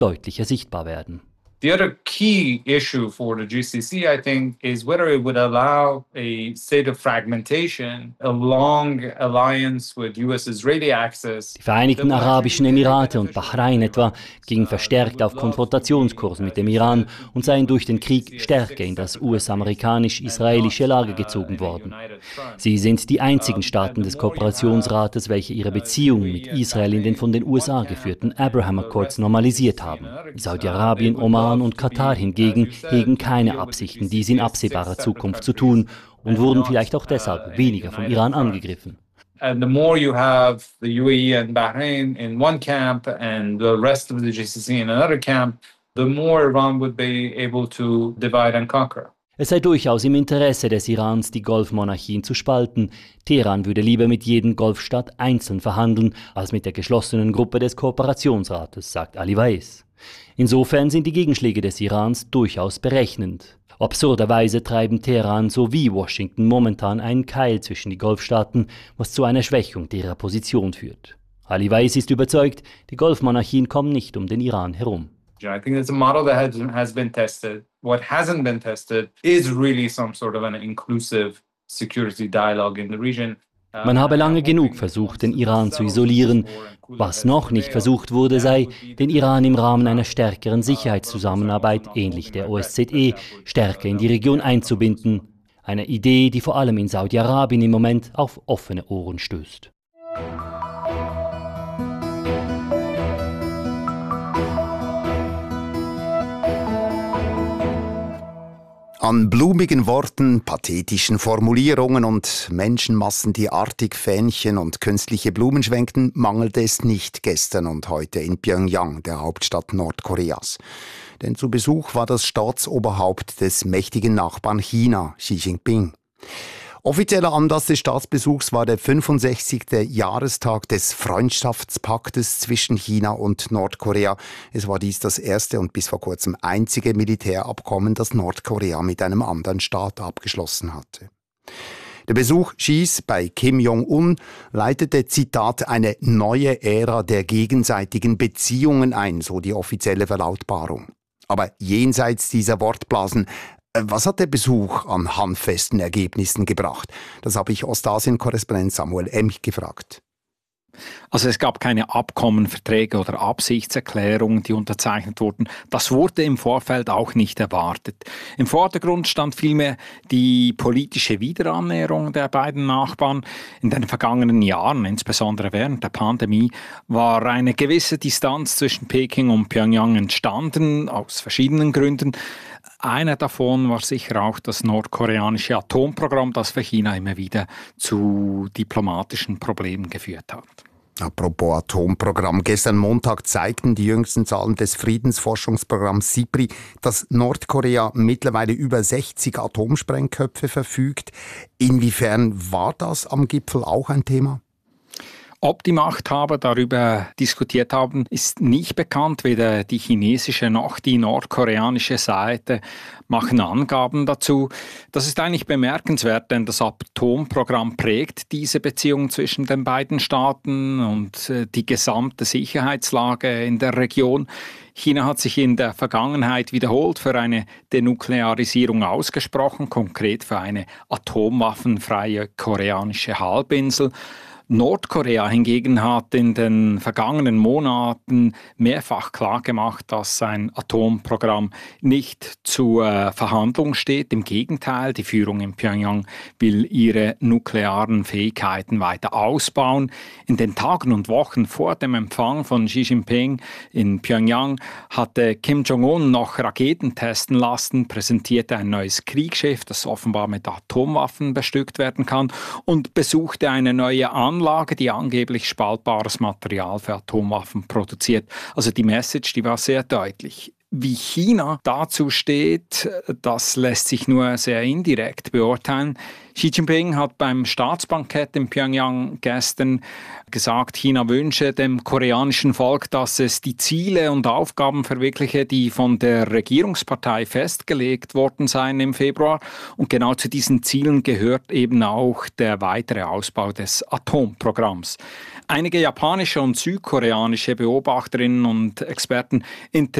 deutlicher sichtbar werden. The other key issue for the GCC, I think, is whether it would allow a state of fragmentation, a long alliance with US-Israeli axis. Die Vereinigten Arabischen Emirate und Bahrain etwa gingen verstärkt auf Konfrontationskurs mit dem Iran und seien durch den Krieg stärker in das US-amerikanisch-israelische Lager gezogen worden. Sie sind die einzigen Staaten des Kooperationsrates, welche ihre Beziehungen mit Israel in den von den USA geführten Abraham Accords normalisiert haben. Saudi-Arabien, Oman und Katar hingegen hegen keine Absichten, dies in absehbarer Zukunft zu tun und wurden vielleicht auch deshalb weniger vom Iran angegriffen. And the more you have the UAE and Bahrain in one camp and the rest of the GCC in another camp, the more Iran would be able to divide and conquer. Es sei durchaus im Interesse des Irans, die Golfmonarchien zu spalten. Teheran würde lieber mit jedem Golfstaat einzeln verhandeln, als mit der geschlossenen Gruppe des Kooperationsrates, sagt Ali Weiss. Insofern sind die Gegenschläge des Irans durchaus berechnend. Absurderweise treiben Teheran sowie Washington momentan einen Keil zwischen die Golfstaaten, was zu einer Schwächung derer Position führt. Ali Weiss ist überzeugt, die Golfmonarchien kommen nicht um den Iran herum. I think it's a model that has been tested. What hasn't been tested is really some sort of an inclusive security dialogue in the region. Man habe lange genug versucht, den Iran zu isolieren. Was noch nicht versucht wurde, sei, den Iran im Rahmen einer stärkeren Sicherheitszusammenarbeit, ähnlich der OSZE, stärker in die Region einzubinden. Eine Idee, die vor allem in Saudi-Arabien im Moment auf offene Ohren stößt. An blumigen Worten, pathetischen Formulierungen und Menschenmassen, die artig Fähnchen und künstliche Blumen schwenkten, mangelte es nicht gestern und heute in Pjöngjang, der Hauptstadt Nordkoreas. Denn zu Besuch war das Staatsoberhaupt des mächtigen Nachbarn China, Xi Jinping. Offizieller Anlass des Staatsbesuchs war der 65. Jahrestag des Freundschaftspaktes zwischen China und Nordkorea. Es war dies das erste und bis vor kurzem einzige Militärabkommen, das Nordkorea mit einem anderen Staat abgeschlossen hatte. Der Besuch Xis bei Kim Jong-un leitete, Zitat, eine neue Ära der gegenseitigen Beziehungen ein, so die offizielle Verlautbarung. Aber jenseits dieser Wortblasen, was hat der Besuch an handfesten Ergebnissen gebracht? Das habe ich Ostasien-Korrespondent Samuel Emch gefragt. Also es gab keine Abkommen, Verträge oder Absichtserklärungen, die unterzeichnet wurden. Das wurde im Vorfeld auch nicht erwartet. Im Vordergrund stand vielmehr die politische Wiederannäherung der beiden Nachbarn. In den vergangenen Jahren, insbesondere während der Pandemie, war eine gewisse Distanz zwischen Peking und Pjöngjang entstanden, aus verschiedenen Gründen. Einer davon war sicher auch das nordkoreanische Atomprogramm, das für China immer wieder zu diplomatischen Problemen geführt hat. Apropos Atomprogramm. Gestern Montag zeigten die jüngsten Zahlen des Friedensforschungsprogramms SIPRI, dass Nordkorea mittlerweile über 60 Atomsprengköpfe verfügt. Inwiefern war das am Gipfel auch ein Thema? Ob die Machthaber darüber diskutiert haben, ist nicht bekannt. Weder die chinesische noch die nordkoreanische Seite machen Angaben dazu. Das ist eigentlich bemerkenswert, denn das Atomprogramm prägt diese Beziehung zwischen den beiden Staaten und die gesamte Sicherheitslage in der Region. China hat sich in der Vergangenheit wiederholt für eine Denuklearisierung ausgesprochen, konkret für eine atomwaffenfreie koreanische Halbinsel. Nordkorea hingegen hat in den vergangenen Monaten mehrfach klargemacht, dass sein Atomprogramm nicht zur Verhandlung steht. Im Gegenteil, die Führung in Pjöngjang will ihre nuklearen Fähigkeiten weiter ausbauen. In den Tagen und Wochen vor dem Empfang von Xi Jinping in Pjöngjang hatte Kim Jong-un noch Raketen testen lassen, präsentierte ein neues Kriegsschiff, das offenbar mit Atomwaffen bestückt werden kann, und besuchte eine neue Anlage, die angeblich spaltbares Material für Atomwaffen produziert. Also die Message, die war sehr deutlich. Wie China dazu steht, das lässt sich nur sehr indirekt beurteilen. Xi Jinping hat beim Staatsbankett in Pjöngjang gestern gesagt, China wünsche dem koreanischen Volk, dass es die Ziele und Aufgaben verwirkliche, die von der Regierungspartei festgelegt worden seien im Februar. Und genau zu diesen Zielen gehört eben auch der weitere Ausbau des Atomprogramms. Einige japanische und südkoreanische Beobachterinnen und Experten